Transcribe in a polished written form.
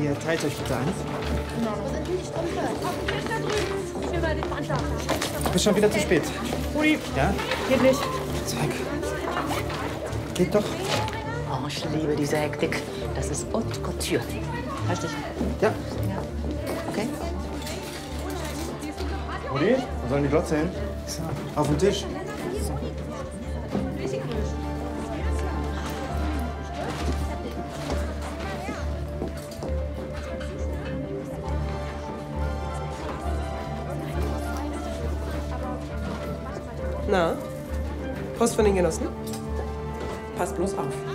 Hier, teilt euch bitte eins. Du bist schon wieder zu spät. Rudi, Ja? geht nicht. Zeig. Geht doch. Oh, ich liebe diese Hektik. Das ist haute couture. Halt dich. Ja. Okay? Rudi, wo sollen die Glotze hin? So, auf den Tisch. Na, Post von den Genossen? Pass bloß auf.